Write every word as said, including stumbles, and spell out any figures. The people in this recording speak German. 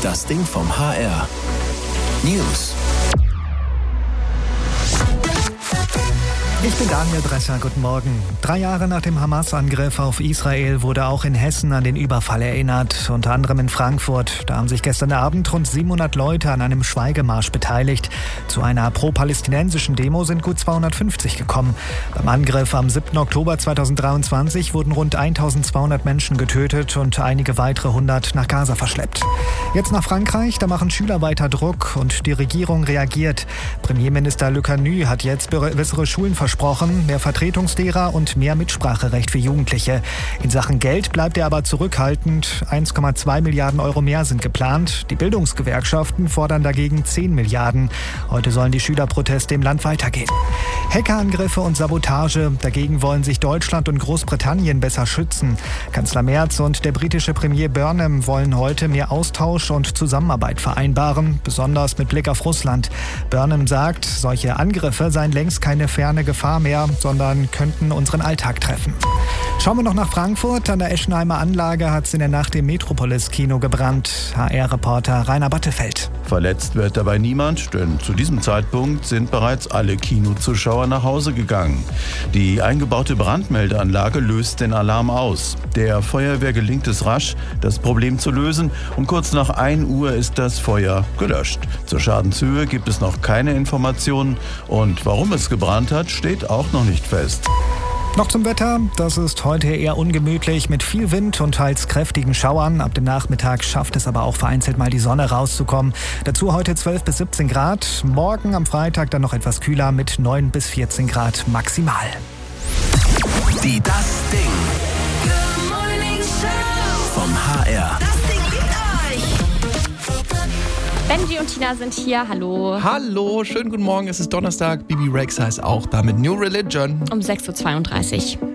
Das Ding vom H R. News. Ich bin Daniel Bresser, guten Morgen. Drei Jahre nach dem Hamas-Angriff auf Israel wurde auch in Hessen an den Überfall erinnert, unter anderem in Frankfurt. Da haben sich gestern Abend rund siebenhundert Leute an einem Schweigemarsch beteiligt. Zu einer pro-palästinensischen Demo sind gut zweihundertfünfzig gekommen. Beim Angriff am siebten Oktober zweitausenddreiundzwanzig wurden rund eintausendzweihundert Menschen getötet und einige weitere hundert nach Gaza verschleppt. Jetzt nach Frankreich, da machen Schüler weiter Druck und die Regierung reagiert. Premierminister Le Canu hat jetzt bessere Schulen versprochen. Versprochen, mehr Vertretungslehrer und mehr Mitspracherecht für Jugendliche. In Sachen Geld bleibt er aber zurückhaltend. eins Komma zwei Milliarden Euro mehr sind geplant. Die Bildungsgewerkschaften fordern dagegen zehn Milliarden. Heute sollen die Schülerproteste im Land weitergehen. Hackerangriffe und Sabotage. Dagegen wollen sich Deutschland und Großbritannien besser schützen. Kanzler Merz und der britische Premier Burnham wollen heute mehr Austausch und Zusammenarbeit vereinbaren, besonders mit Blick auf Russland. Burnham sagt, solche Angriffe seien längst keine ferne Gefahr mehr, sondern könnten unseren Alltag treffen. Schauen wir noch nach Frankfurt. An der Eschenheimer Anlage hat es in der Nacht im Metropolis-Kino gebrannt. H R-Reporter Rainer Battefeld. Verletzt wird dabei niemand, denn zu diesem Zeitpunkt sind bereits alle Kinozuschauer nach Hause gegangen. Die eingebaute Brandmeldeanlage löst den Alarm aus. Der Feuerwehr gelingt es rasch, das Problem zu lösen, und kurz nach ein Uhr ist das Feuer gelöscht. Zur Schadenshöhe gibt es noch keine Informationen und warum es gebrannt hat, steht auch noch nicht fest. Noch zum Wetter. Das ist heute eher ungemütlich mit viel Wind und teils kräftigen Schauern. Ab dem Nachmittag schafft es aber auch vereinzelt mal die Sonne rauszukommen. Dazu heute zwölf bis siebzehn Grad. Morgen am Freitag dann noch etwas kühler mit neun bis vierzehn Grad maximal. Die Das Ding. Good Morning Show. Vom H R. Das Ding liebt euch. Benji und Tina sind hier. Hallo. Hallo, schönen guten Morgen. Es ist Donnerstag. Bibi Rexa ist auch da mit New Religion. Um sechs Uhr zweiunddreißig.